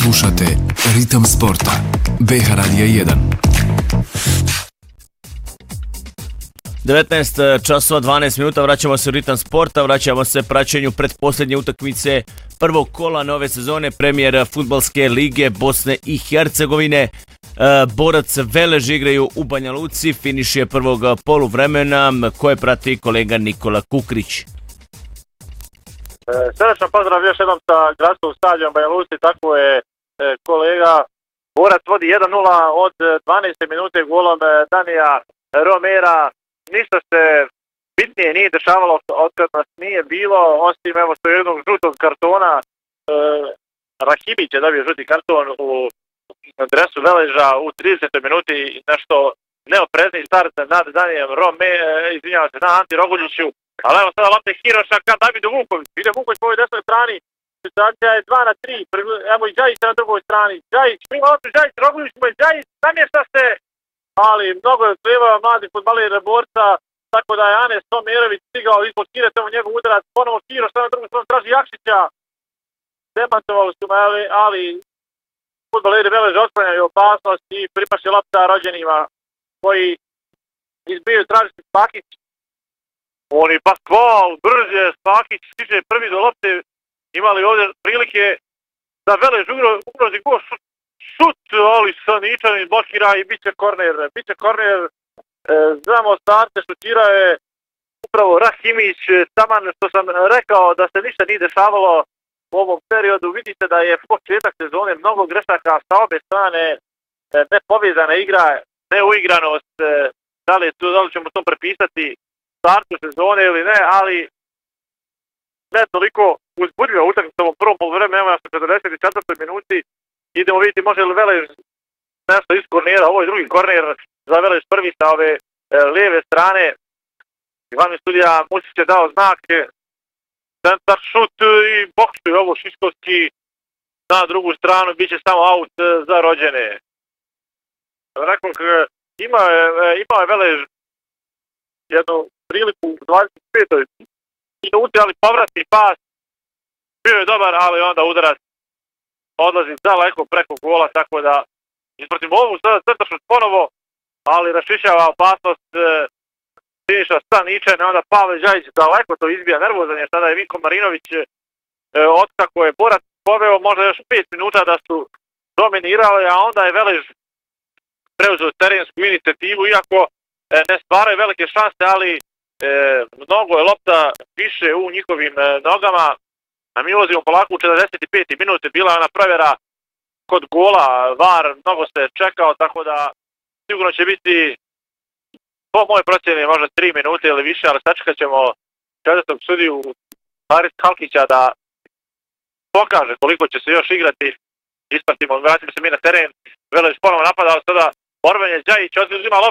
Slušate Ritam sporta. BH Radija 1. 19 časova 12 minuta, vraćamo se u Ritam sporta, vraćamo se praćenju predposljednje utakmice prvog kola nove sezone premijer fudbalske lige Bosne i Hercegovine. Borac Velež igraju u Banja Luci, finiš je prvog poluvremena koje prati kolega Nikola Kukrić. Srdačan pozdrav još jednom sa gradskog stadiona Banja Luci, tako je kolega. Borac vodi 1-0 od 12. minute golom Danija Romera. Ništa se bitnije nije dešavalo od kad nas nije bilo, osim evo što jednog žutog kartona. Rahimić je dobio žuti karton u dresu Veleža u 30. minuti, nešto neoprezni start nad Danijem na Anti Roguljiću. Ali evo sada lopte Hiroša ka Davidu Vuković. Ide Vuković po ovoj desnoj strani. Situacija je 2-3. Evo i Đajić na drugoj strani. Đajić, prima loptu Đajić, Roguljić mu je Đajić, namješta se. Ali mnogo je trebao mladi fudbaler borca. Tako da je Anes Tomirović stigao ispod Hire, tamo njegov udarac. Ponovo Hiroš na drugoj strani traži Jakšića. Demantovali su me, ali fudbaleri Veleža otklanjaju opasnost i pripaše lopta rođenima koji izbiju tražiti Spakić. Oni Pasqual, brže, Spakić stiže prvi do lopte, imali ovdje prilike da Velež ugrozi go šut, ali Saničanin blokira i bit će korner. Znamo starte, šutirao je upravo Rahimić, taman što sam rekao da se ništa nije dešavalo u ovom periodu. Vidite da je početak sezone mnogo grešaka sa obe strane, nepovezana igra, neuigranost, da li ćemo to prepisati startu sezone ili ne, ali ne toliko uzbudljiva utakmica u prvom poluvremenu, evo na 44. minuti. Idemo vidjeti može li Velež nešto iz kornera, ovo je drugi korner za Velež prvi sa ove lijeve strane. Glavni studija Musić je dao znak, centar šut i boksuje ovo Šiškovski na drugu stranu, bit će samo aut za rođene. Rekao, imao je Velež jednu priliku u 25. minuti, ali povratni pas bio je dobar, ali onda udarac odlazi daleko preko gola, tako da isprotiv ovu sada crtašut ponovo, ali rašišava opasnost finiša Staničane, onda Pavle Đajić daleko to izbija, nervozan je, sada je Vinko Marinović otkako je Borac poveo možda još 5 minuta da su dominirali, a onda je Velež preuzeo terensku inicijativu, iako ne stvaraju velike šanse, ali mnogo je lopta više u njihovim nogama. A mi ulazimo polako u 45. minute, bila je ona provjera kod gola, VAR mnogo se čekao, tako da sigurno će biti po moje procjeni možda 3 minute ili više, ali sačekat ćemo četvrtog sudiju Haris Halkića da pokaže koliko će se još igrati. Ispratimo, vratimo se mi na teren, Velež ponovo napada, ali sada borbenje Đajić uzima loptu.